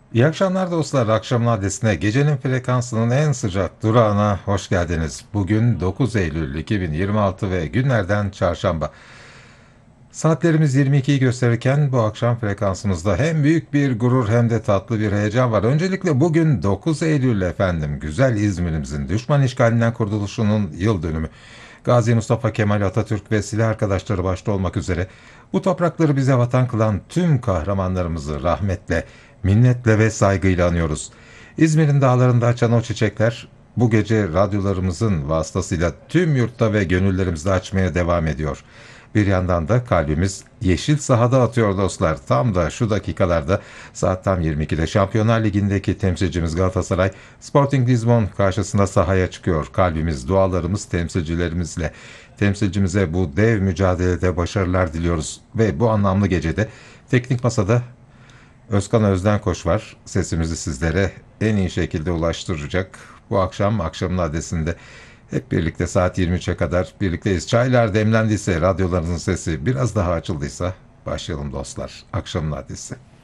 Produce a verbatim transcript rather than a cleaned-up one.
İyi akşamlar dostlar. Akşam adresine gecenin frekansının en sıcak durağına hoş geldiniz. Bugün dokuz Eylül iki bin yirmi altı ve günlerden çarşamba. Saatlerimiz yirmi ikiyi gösterirken bu akşam frekansımızda hem büyük bir gurur hem de tatlı bir heyecan var. Öncelikle bugün dokuz Eylül efendim. Güzel İzmir'imizin düşman işgalinden kurtuluşunun yıl dönümü. Gazi Mustafa Kemal Atatürk ve silah arkadaşları başta olmak üzere bu toprakları bize vatan kılan tüm kahramanlarımızı rahmetle, minnetle ve saygıyla anıyoruz. İzmir'in dağlarında açan o çiçekler bu gece radyolarımızın vasıtasıyla tüm yurtta ve gönüllerimizde açmaya devam ediyor. Bir yandan da kalbimiz yeşil sahada atıyor dostlar. Tam da şu dakikalarda saat tam yirmi ikide Şampiyonlar Ligi'ndeki temsilcimiz Galatasaray Sporting Lisbon karşısında sahaya çıkıyor. Kalbimiz, dualarımız temsilcilerimizle. Temsilcimize bu dev mücadelede başarılar diliyoruz. Ve bu anlamlı gecede teknik masada Özkan Özdenkoç var. Sesimizi sizlere en iyi şekilde ulaştıracak. Bu akşam akşamın adresinde hep birlikte saat yirmi üçe kadar birlikteyiz. Çaylar demlendiyse, radyolarınızın sesi biraz daha açıldıysa başlayalım dostlar. Akşamın adresi.